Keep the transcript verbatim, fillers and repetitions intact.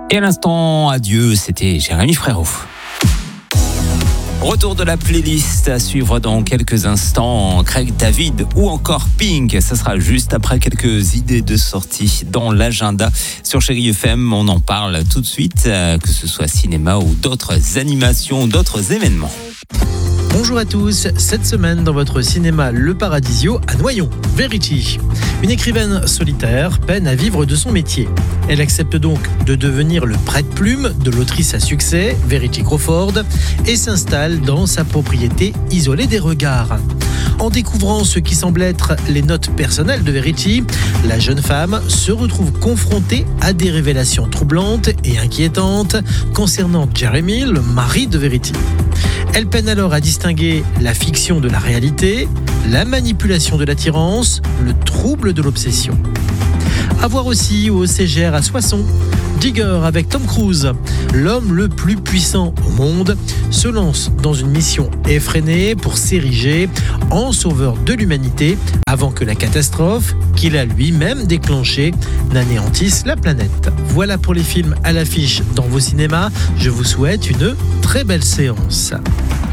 Et à l'instant, adieu, c'était Jérémy Frérot. Retour de la playlist à suivre dans quelques instants. Craig David ou encore Pink. Ça sera juste après quelques idées de sortie dans l'agenda. Sur Chérie F M, on en parle tout de suite, que ce soit cinéma ou d'autres animations, d'autres événements. Bonjour à tous, cette semaine dans votre cinéma Le Paradisio à Noyon, Verity. Une écrivaine solitaire peine à vivre de son métier. Elle accepte donc de devenir le prête-plume de l'autrice à succès, Verity Crawford, et s'installe dans sa propriété isolée des regards. En découvrant ce qui semble être les notes personnelles de Verity, la jeune femme se retrouve confrontée à des révélations troublantes et inquiétantes concernant Jeremy, le mari de Verity. Elle peine alors à distinguer la fiction de la réalité, la manipulation de l'attirance, le trouble de l'obsession. À voir aussi au Cégère à Soissons, Digger avec Tom Cruise, l'homme le plus puissant au monde, se lance dans une mission effrénée pour s'ériger en sauveur de l'humanité avant que la catastrophe qu'il a lui-même déclenchée n'anéantisse la planète. Voilà pour les films à l'affiche dans vos cinémas. Je vous souhaite une très belle séance.